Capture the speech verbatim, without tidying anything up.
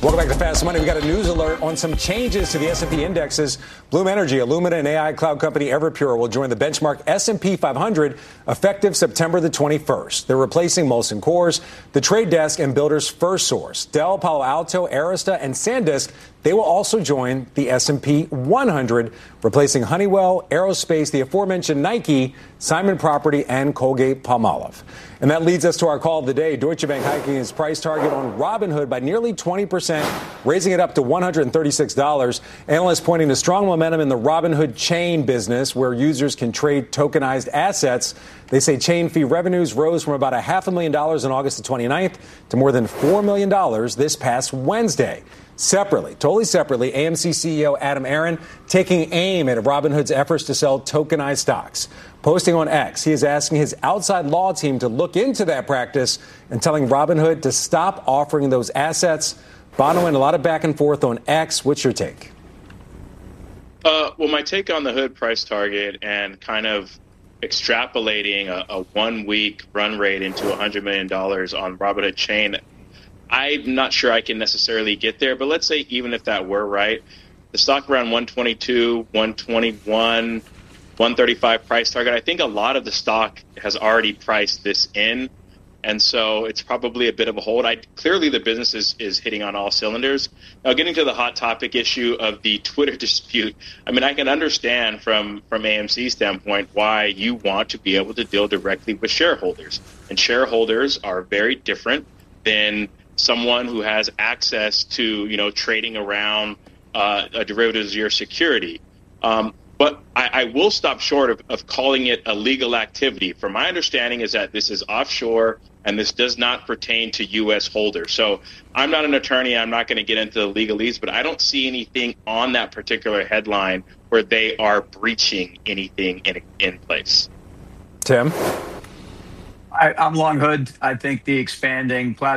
Welcome back to Fast Money. We got a news alert on some changes to the S and P indexes. Bloom Energy, Illumina, and A I cloud company Everpure will join the benchmark S and P five hundred effective September the twenty-first. They're replacing Molson Coors, The Trade Desk, and Builders FirstSource. Dell, Palo Alto, Arista, and SanDisk, they will also join the S and P one hundred, replacing Honeywell, Aerospace, the aforementioned Nike, Simon Property, and Colgate-Palmolive. And that leads us to our call of the day. Deutsche Bank hiking its price target on Robinhood by nearly twenty percent, raising it up to one hundred thirty-six dollars. Analysts pointing to strong momentum in the Robinhood chain business, where users can trade tokenized assets. They say chain fee revenues rose from about a half a million dollars on August the twenty-ninth to more than four million dollars this past Wednesday. Separately, totally separately, A M C C E O Adam Aron taking aim at Robinhood's efforts to sell tokenized stocks. Posting on X, he is asking his outside law team to look into that practice and telling Robinhood to stop offering those assets. Bono, and a lot of back and forth on X. What's your take? Uh, well, my take on the Hood price target and kind of extrapolating a, a one-week run rate into one hundred million dollars on Robinhood chain, I'm not sure I can necessarily get there, but let's say even if that were right, the stock around one twenty-two, one twenty-one, one thirty-five price target, I think a lot of the stock has already priced this in, and so it's probably a bit of a hold. I, clearly the business is, is hitting on all cylinders. Now, getting to the hot topic issue of the Twitter dispute, I mean, I can understand from, from A M C's standpoint why you want to be able to deal directly with shareholders, and shareholders are very different than someone who has access to, you know, trading around uh, a derivatives of your security. Um, but I, I will stop short of, of calling it a legal activity. From my understanding is that this is offshore and this does not pertain to U S holders. So I'm not an attorney. I'm not going to get into the legalese, but I don't see anything on that particular headline where they are breaching anything in, in place. Tim? I, I'm long Hood. I think the expanding platform